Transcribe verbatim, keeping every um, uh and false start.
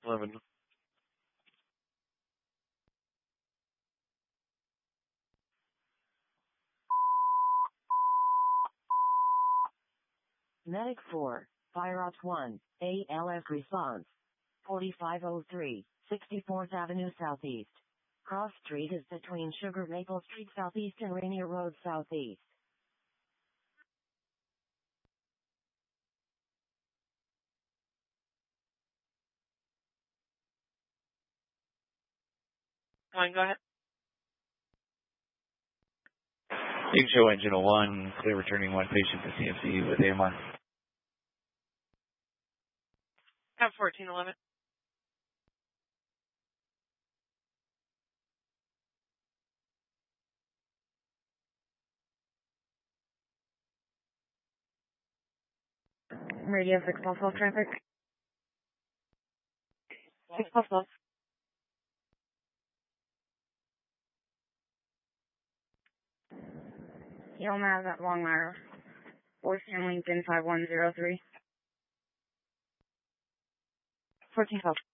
eleven. Medic four, Fire Ops one, A L S response. forty-five oh three, sixty-fourth Avenue Southeast. Cross Street is between Sugar Maple Street Southeast and Rainier Road Southeast. Fine, go ahead. You can show engine one, clear returning one patient to C M C with A M R. Have fourteen eleven. Radio six twelve traffic. six twelve. Yelmaz at Long Meadow. Voice and Lincoln five one zero three. fourteen twelve.